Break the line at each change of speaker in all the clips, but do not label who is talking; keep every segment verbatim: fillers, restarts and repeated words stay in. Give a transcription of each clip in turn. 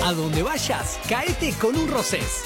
A donde vayas, caete con un Rosés.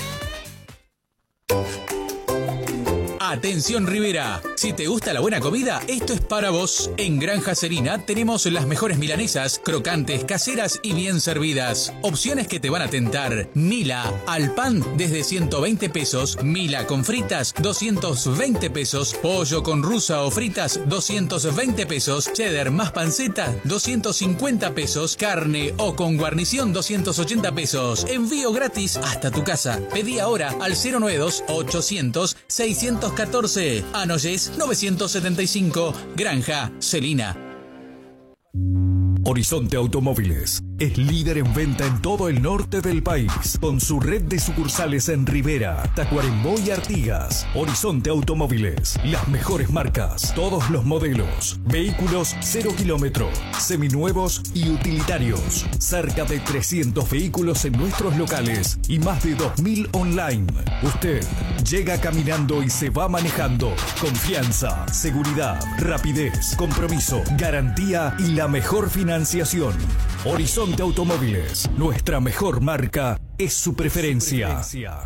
Atención Rivera, si te gusta la buena comida, esto es para vos. En Granja Serina tenemos las mejores milanesas, crocantes, caseras y bien servidas. Opciones que te van a tentar. Mila al pan desde ciento veinte pesos, Mila con fritas doscientos veinte pesos, pollo con rusa o fritas doscientos veinte pesos, cheddar más panceta doscientos cincuenta pesos, carne o con guarnición doscientos ochenta pesos. Envío gratis hasta tu casa. Pedí ahora al cero noventa y dos, ochocientos, seiscientos catorce. Anoyes novecientos setenta y cinco. Granja Celina.
Horizonte Automóviles es líder en venta en todo el norte del país, con su red de sucursales en Rivera, Tacuarembó y Artigas. Horizonte Automóviles, las mejores marcas, todos los modelos, vehículos cero kilómetro, seminuevos y utilitarios. Cerca de trescientos vehículos en nuestros locales y más de dos mil online. Usted llega caminando y se va manejando. Confianza, seguridad, rapidez, compromiso, garantía y la mejor financiación. Horizonte Automóviles, nuestra mejor marca es su preferencia.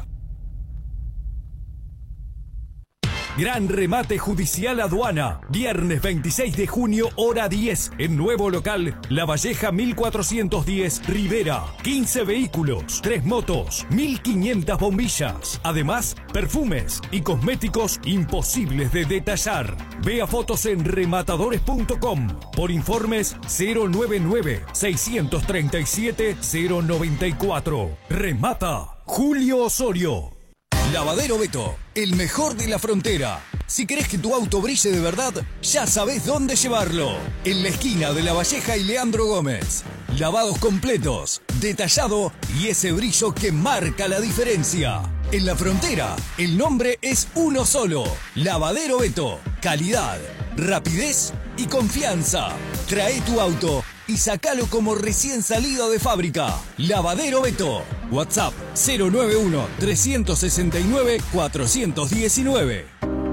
Gran remate judicial aduana. Viernes veintiséis de junio, hora diez. En nuevo local, La Valleja mil cuatrocientos diez, Rivera. quince vehículos, tres motos, mil quinientas bombillas. Además, perfumes y cosméticos imposibles de detallar. Vea fotos en rematadores punto com. Por informes cero noventa y nueve, seiscientos treinta y siete, cero noventa y cuatro. Remata Julio Osorio. Lavadero Beto, el mejor de la frontera. Si querés que tu auto brille de verdad, ya sabés dónde llevarlo. En la esquina de La Valleja y Leandro Gómez. Lavados completos, detallado y ese brillo que marca la diferencia. En la frontera, el nombre es uno solo. Lavadero Beto. Calidad, rapidez y confianza. Trae tu auto y sacalo como recién salido de fábrica. Lavadero Beto. WhatsApp cero noventa y uno, trescientos sesenta y nueve, cuatrocientos diecinueve.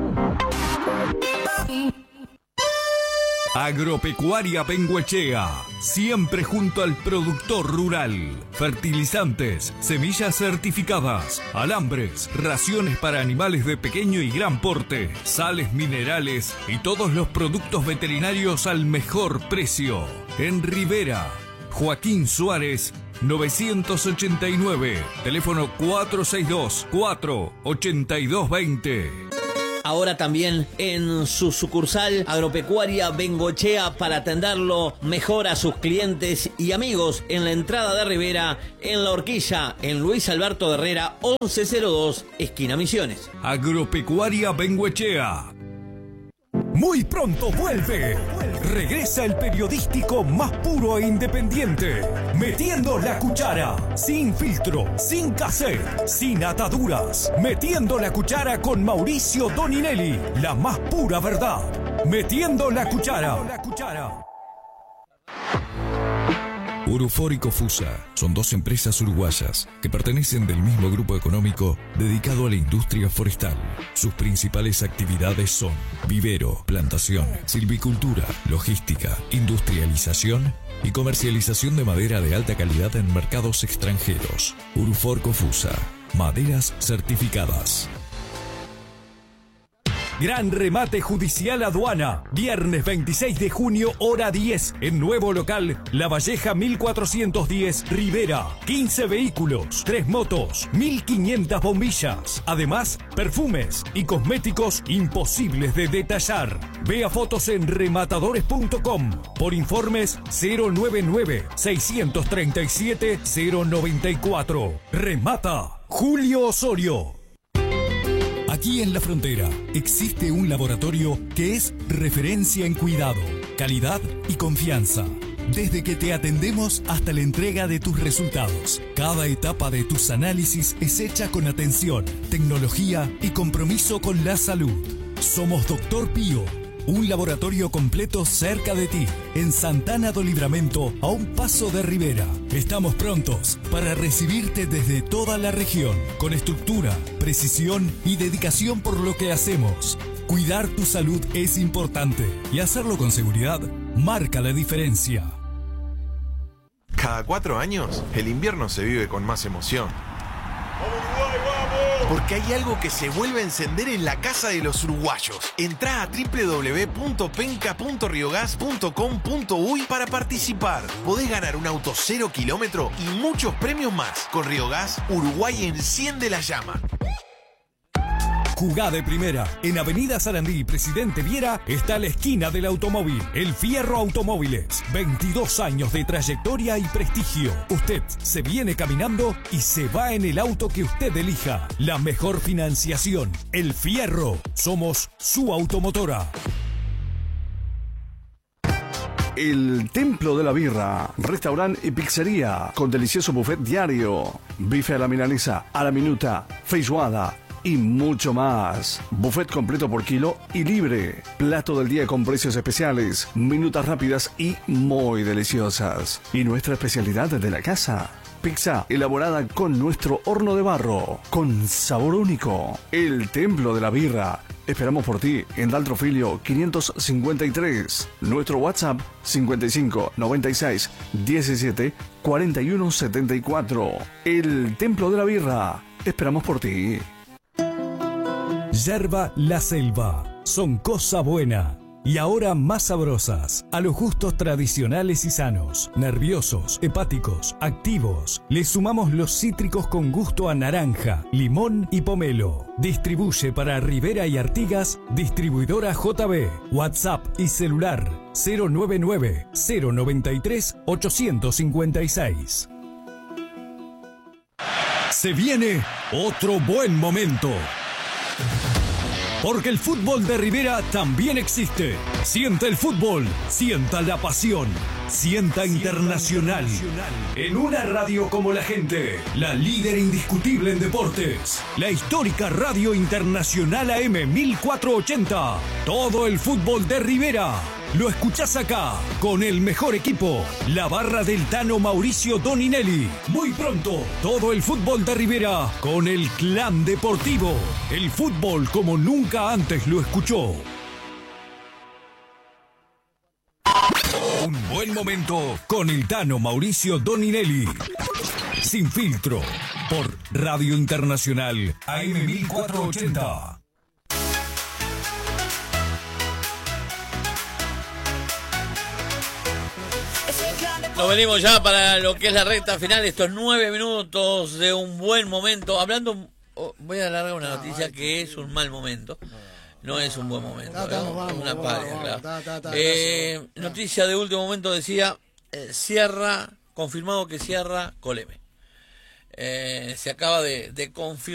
Agropecuaria Bengoechea, siempre junto al productor rural. Fertilizantes, semillas certificadas, alambres, raciones para animales de pequeño y gran porte, sales minerales y todos los productos veterinarios al mejor precio. En Rivera, Joaquín Suárez, novecientos ochenta y nueve, teléfono cuatro seis dos, cuatro ocho dos dos cero.
Ahora también en su sucursal Agropecuaria Bengoechea para atenderlo mejor a sus clientes y amigos en la entrada de Rivera, en La Horquilla, en Luis Alberto Herrera, once cero dos, esquina Misiones.
Agropecuaria Bengoechea. Muy pronto vuelve. Regresa el periodístico más puro e independiente. Metiendo la cuchara. Sin filtro, sin cassette, sin ataduras. Metiendo la cuchara con Mauricio Doninelli. La más pura verdad. Metiendo la cuchara. Urufor y Cofusa son dos empresas uruguayas que pertenecen del mismo grupo económico dedicado a la industria forestal. Sus principales actividades son vivero, plantación, silvicultura, logística, industrialización y comercialización de madera de alta calidad en mercados extranjeros. Urufor Cofusa, maderas certificadas. Gran remate judicial aduana. Viernes veintiséis de junio, hora diez. En nuevo local, La Valleja mil cuatrocientos diez, Rivera. quince vehículos, tres motos, mil quinientas bombillas. Además, perfumes y cosméticos imposibles de detallar. Vea fotos en rematadores punto com. Por informes cero noventa y nueve, seiscientos treinta y siete, cero noventa y cuatro. Remata Julio Osorio. Aquí en La Frontera existe un laboratorio que es referencia en cuidado, calidad y confianza. Desde que te atendemos hasta la entrega de tus resultados, cada etapa de tus análisis es hecha con atención, tecnología y compromiso con la salud. Somos Doctor Pío, un laboratorio completo cerca de ti, en Santana do Livramento, a un paso de Rivera. Estamos prontos para recibirte desde toda la región, con estructura, precisión y dedicación por lo que hacemos. Cuidar tu salud es importante y hacerlo con seguridad marca la diferencia.
Cada cuatro años, el invierno se vive con más emoción. Porque hay algo que se vuelve a encender en la casa de los uruguayos. Entrá a doble u doble u doble u punto penca punto riogas punto com punto uy para participar. Podés ganar un auto cero kilómetro y muchos premios más. Con Riogas, Uruguay enciende la llama.
Jugá de primera. En Avenida Sarandí y Presidente Viera está la esquina del automóvil. El Fierro Automóviles. veintidós años de trayectoria y prestigio. Usted se viene caminando y se va en el auto que usted elija. La mejor financiación. El Fierro. Somos su automotora.
El Templo de la Birra, restaurante y pizzería con delicioso buffet diario, bife a la milanesa, a la minuta, feijoada y mucho más. Buffet completo por kilo y libre. Plato del día con precios especiales, minutas rápidas y muy deliciosas. Y nuestra especialidad de la casa, pizza elaborada con nuestro horno de barro, con sabor único. El Templo de la Birra. Esperamos por ti en Daltrofilio quinientos cincuenta y tres. Nuestro WhatsApp cincuenta y cinco noventa y seis diecisiete cuarenta y uno setenta y cuatro. El Templo de la Birra. Esperamos por ti.
Yerba La Selva. Son cosa buena. Y ahora más sabrosas, a los gustos tradicionales y sanos, nerviosos, hepáticos, activos. Le sumamos los cítricos con gusto a naranja, limón y pomelo. Distribuye para Rivera y Artigas, distribuidora J B. WhatsApp y celular cero nueve nueve cero nueve tres ocho cinco seis. Se viene otro buen momento. Porque el fútbol de Rivera también existe. Sienta el fútbol, sienta la pasión, sienta Internacional. En una radio como la gente, la líder indiscutible en deportes, la histórica Radio Internacional A M mil cuatrocientos ochenta. Todo el fútbol de Rivera lo escuchás acá, con el mejor equipo, la barra del Tano Mauricio Doninelli. Muy pronto, todo el fútbol de Rivera con el Clan Deportivo. El fútbol como nunca antes lo escuchó. Un buen momento con el Tano Mauricio Doninelli. Sin filtro, por Radio Internacional A M mil cuatrocientos ochenta.
Nos venimos ya para lo que es la recta final, estos nueve minutos de un buen momento. Hablando, oh, voy a alargar una noticia que es un mal momento. No es un buen momento, ¿no? Es una paria, claro. Eh, noticia de último momento decía, eh, cierra, confirmado que cierra Coleme. Eh, se acaba de, de confirmar.